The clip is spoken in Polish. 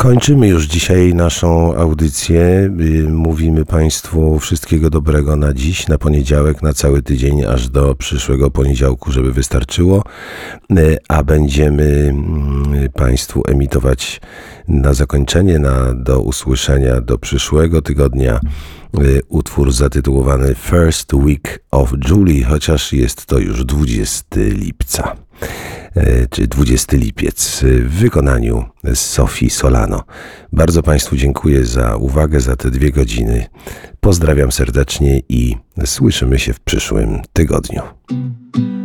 Kończymy już dzisiaj naszą audycję. Mówimy Państwu wszystkiego dobrego na dziś, na poniedziałek, na cały tydzień, aż do przyszłego poniedziałku, żeby wystarczyło. A będziemy Państwu emitować na zakończenie, do usłyszenia do przyszłego tygodnia utwór zatytułowany First Week of July, chociaż jest to już 20 lipca. Czy 20 lipiec w wykonaniu Sofii Solano. Bardzo Państwu dziękuję za uwagę, za te 2 godziny. Pozdrawiam serdecznie i słyszymy się w przyszłym tygodniu.